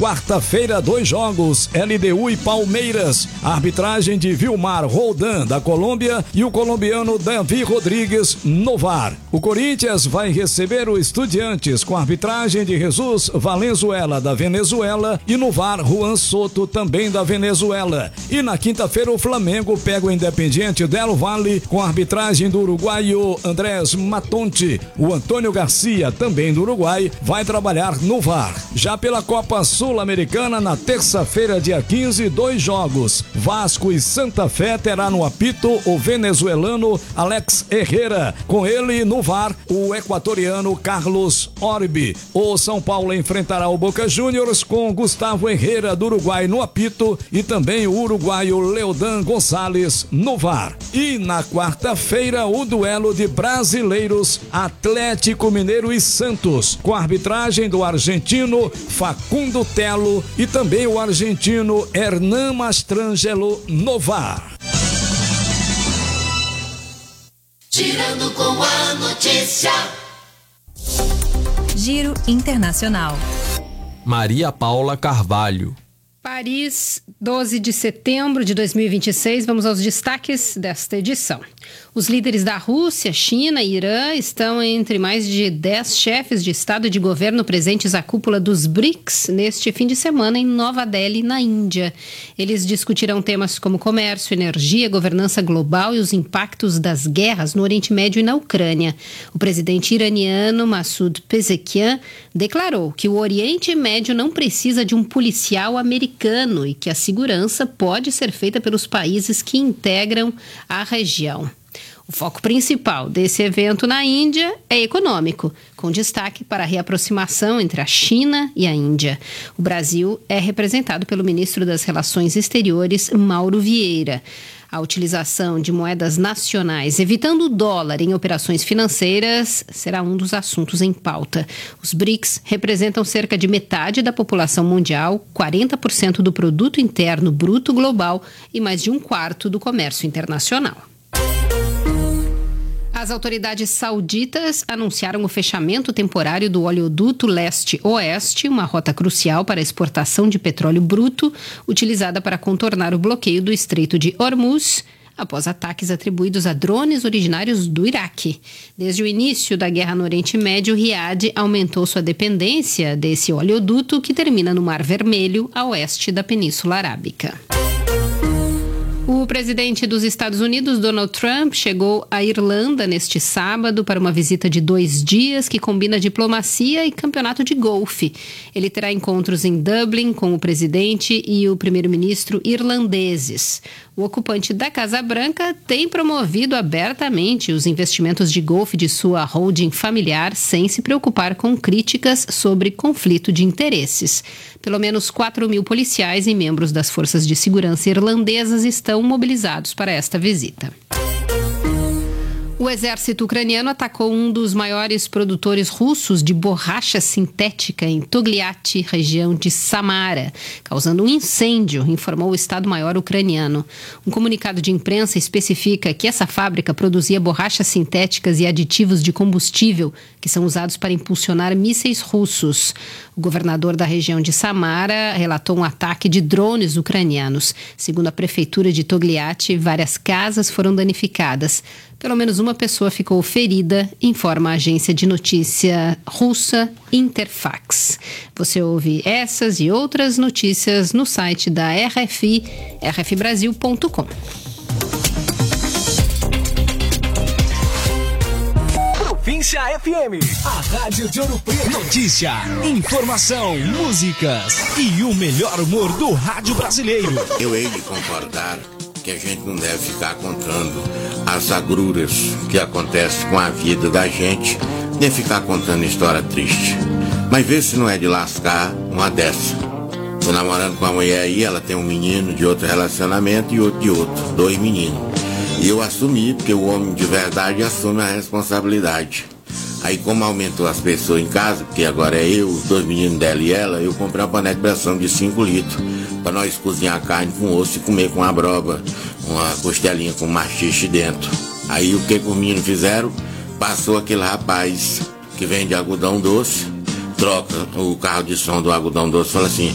Quarta-feira, 2 jogos, LDU e Palmeiras. Arbitragem de Vilmar Roldan, da Colômbia, e o colombiano Davi Rodrigues, no VAR. O Corinthians vai receber o Estudiantes, com arbitragem de Jesus Valenzuela, da Venezuela, e no VAR, Juan Soto, também da Venezuela. E na quinta-feira, o Flamengo pega o Independiente del Valle, com arbitragem do uruguaio Andrés Matonte. O Antônio Garcia, também do Uruguai, vai trabalhar no VAR. Já pela Copa Sul-Americana, na terça-feira, dia 15, 2 jogos. Vasco e Santa Fé terá no apito o venezuelano Alex Herrera. Com ele no VAR, o equatoriano Carlos Orbi. O São Paulo enfrentará o Boca Juniors com Gustavo Herrera, do Uruguai, no apito, e também o uruguaio Leodan Gonçalves no VAR. E na quarta-feira, o duelo de brasileiros, Atlético Mineiro e Santos, com a arbitragem do argentino Facundo Telo e também o argentino Hernan Mastrangelo no VAR. Girando com a notícia. Giro Internacional. Maria Paula Carvalho. Paris, 12 de setembro de 2026. Vamos aos destaques desta edição. Os líderes da Rússia, China e Irã estão entre mais de 10 chefes de Estado e de governo presentes à cúpula dos BRICS neste fim de semana em Nova Delhi, na Índia. Eles discutirão temas como comércio, energia, governança global e os impactos das guerras no Oriente Médio e na Ucrânia. O presidente iraniano Massoud Pezeshkian declarou que o Oriente Médio não precisa de um policial americano e que a segurança pode ser feita pelos países que integram a região. O foco principal desse evento na Índia é econômico, com destaque para a reaproximação entre a China e a Índia. O Brasil é representado pelo ministro das Relações Exteriores, Mauro Vieira. A utilização de moedas nacionais, evitando o dólar em operações financeiras, será um dos assuntos em pauta. Os BRICS representam cerca de metade da população mundial, 40% do produto interno bruto global e mais de 1/4 do comércio internacional. As autoridades sauditas anunciaram o fechamento temporário do oleoduto leste-oeste, uma rota crucial para a exportação de petróleo bruto, utilizada para contornar o bloqueio do Estreito de Hormuz, após ataques atribuídos a drones originários do Iraque. Desde o início da guerra no Oriente Médio, Riad aumentou sua dependência desse oleoduto, que termina no Mar Vermelho, a oeste da Península Arábica. O presidente dos Estados Unidos, Donald Trump, chegou à Irlanda neste sábado para uma visita de 2 dias que combina diplomacia e campeonato de golfe. Ele terá encontros em Dublin com o presidente e o primeiro-ministro irlandeses. O ocupante da Casa Branca tem promovido abertamente os investimentos de golfe de sua holding familiar sem se preocupar com críticas sobre conflito de interesses. Pelo menos 4.000 policiais e membros das forças de segurança irlandesas estão mobilizados para esta visita. O exército ucraniano atacou um dos maiores produtores russos de borracha sintética em Togliatti, região de Samara, causando um incêndio, informou o Estado-Maior ucraniano. Um comunicado de imprensa especifica que essa fábrica produzia borrachas sintéticas e aditivos de combustível que são usados para impulsionar mísseis russos. O governador da região de Samara relatou um ataque de drones ucranianos. Segundo a prefeitura de Togliatti, várias casas foram danificadas. Pelo menos uma pessoa ficou ferida, informa a agência de notícia russa Interfax. Você ouve essas e outras notícias no site da RFI, rfbrasil.com. Província FM, a rádio de Ouro Preto. Notícia, informação, músicas e o melhor humor do rádio brasileiro. Eu hei de concordar que a gente não deve ficar contando as agruras que acontecem com a vida da gente, nem ficar contando história triste. Mas vê se não é de lascar uma dessa. Tô namorando com a mulher aí, ela tem um menino de outro relacionamento e outro de outro, 2 meninos. E eu assumi, porque o homem de verdade assume a responsabilidade. Aí como aumentou as pessoas em casa, porque agora é eu, os 2 meninos dela e ela, eu comprei uma panela de pressão de 5 litros, para nós cozinhar carne com osso e comer com a broba, uma costelinha com machixe dentro. Aí o que os meninos fizeram? Passou aquele rapaz que vende algodão doce, troca o carro de som do algodão doce, fala assim: